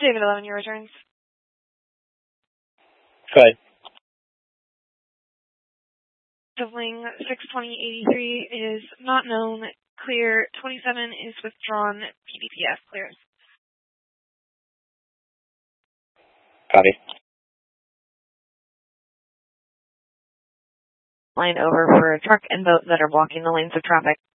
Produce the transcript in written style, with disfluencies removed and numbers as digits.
David 11, your returns. Go ahead. Wing 62083 is not known. Clear. 27 is withdrawn. PDPF clears. Copy. Line over for a truck and boat that are blocking the lanes of traffic.